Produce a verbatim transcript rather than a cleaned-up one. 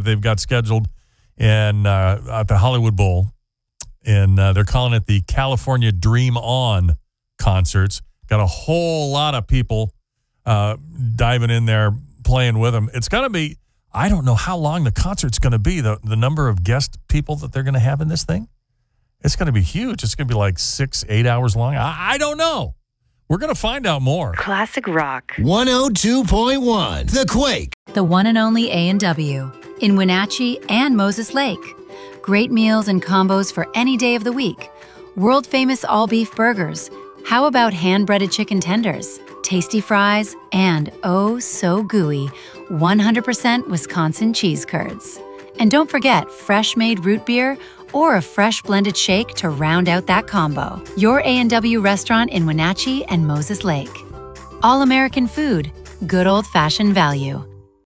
they've got scheduled in uh, at the Hollywood Bowl. And uh, they're calling it the California Dream On concerts. Got a whole lot of people uh, diving in there, playing with them. It's going to be, I don't know how long the concert's going to be, the, the number of guest people that they're going to have in this thing. It's going to be huge. It's going to be like six, eight hours long. I, I don't know. We're going to find out more. Classic Rock. one oh two point one, The Quake. The one and only A and W in Wenatchee and Moses Lake. Great meals and combos for any day of the week. World-famous all-beef burgers. How about hand-breaded chicken tenders, tasty fries, and oh so gooey, one hundred percent Wisconsin cheese curds. And don't forget fresh-made root beer or a fresh blended shake to round out that combo. Your A and W restaurant in Wenatchee and Moses Lake. All-American food, good old-fashioned value.